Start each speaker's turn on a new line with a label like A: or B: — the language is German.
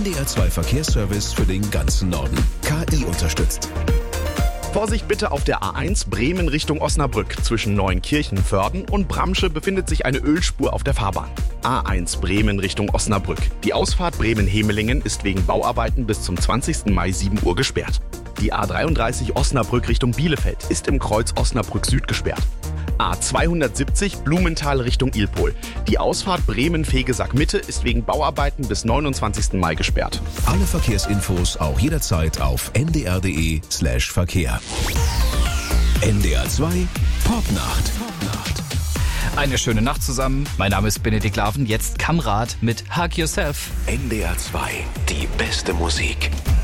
A: NDR 2 Verkehrsservice für den ganzen Norden. KI unterstützt.
B: Vorsicht bitte auf der A1 Bremen Richtung Osnabrück. Zwischen Neunkirchen, Vörden und Bramsche befindet sich eine Ölspur auf der Fahrbahn. A1 Bremen Richtung Osnabrück. Die Ausfahrt Bremen-Hemelingen ist wegen Bauarbeiten bis zum 20. Mai 7 Uhr gesperrt. Die A33 Osnabrück Richtung Bielefeld ist im Kreuz Osnabrück Süd gesperrt. A270 Blumenthal Richtung Ilpol. Die Ausfahrt Bremen-Fegesack Mitte ist wegen Bauarbeiten bis 29. Mai gesperrt.
A: Alle Verkehrsinfos auch jederzeit auf ndr.de/Verkehr. NDR 2 Popnacht.
C: Eine schöne Nacht zusammen. Mein Name ist Benedikt Laven. Jetzt Kamrat mit Hug Yourself.
A: NDR 2, die beste Musik.